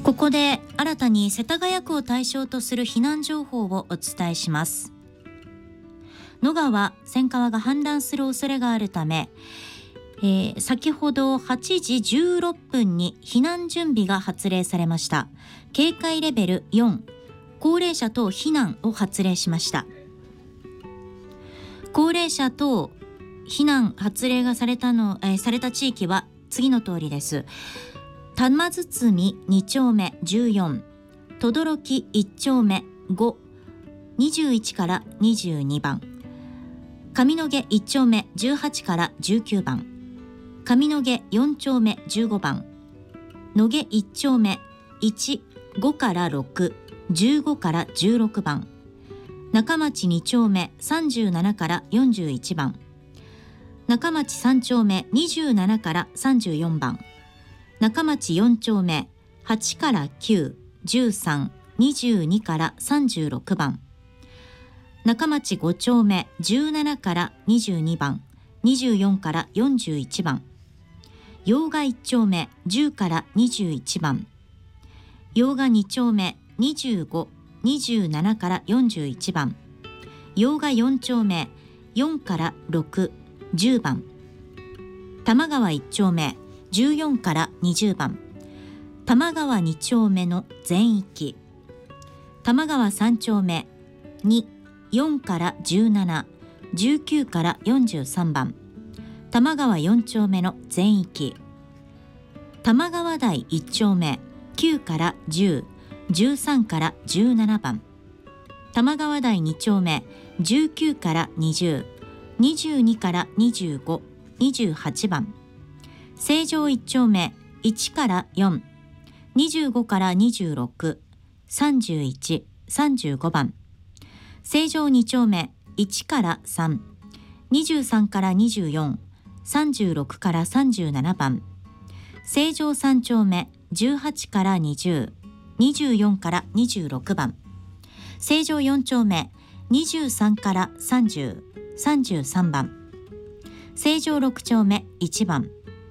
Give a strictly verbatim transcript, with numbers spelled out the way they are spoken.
ここで新たに世田谷区を対象とする避難情報をお伝えします。野川、千川が氾濫する恐れがあるため、えー、先ほどはちじじゅうろっぷんに避難準備が発令されました。警戒レベルよん、高齢者等避難を発令しました。高齢者等避難発令がされたの、えー、された地域は次の通りです。玉堤に丁目じゅうよん、等々力いち丁目ご、にじゅういちからにじゅうにばん、上野毛いち丁目じゅうはちからじゅうきゅうばん、上野毛よん丁目じゅうごばん、野毛いち丁目いち、ごからろく、じゅうごからじゅうろくばん、中町に丁目さんじゅうななからよんじゅういちばん、中町さん丁目にじゅうななからさんじゅうよんばん、中町よん丁目はちからきゅう、じゅうさん、にじゅうにからさんじゅうろくばん、中町ご丁目じゅうななからにじゅうにばん、にじゅうよんからよんじゅういちばん、用賀いち丁目じゅうからにじゅういちばん、用賀に丁目にじゅうご、にじゅうななからよんじゅういちばん、用賀よん丁目よんからろく、じゅうばん、玉川いち丁目じゅうよんからにじゅうばん、玉川に丁目の全域、玉川さん丁目に、よんからじゅうなな、じゅうきゅうからよんじゅうさんばん、玉川よん丁目の全域、玉川台いち丁目きゅうからじゅう、じゅうさんからじゅうななばん、玉川台に丁目じゅうきゅうからにじゅう、にじゅうにからにじゅうご、にじゅうはちばん、成城いち丁目いちからよん、にじゅうごからにじゅうろく、さんじゅういち、さんじゅうごばん、成城に丁目いちからさん、にじゅうさんからにじゅうよん、さんじゅうろくからさんじゅうななばん、成城さん丁目じゅうはちからにじゅう、にじゅうよんからにじゅうろくばん、成城よん丁目にじゅうさんからさんじゅう、さんじゅうさんばん、成城ろく丁目いちばん、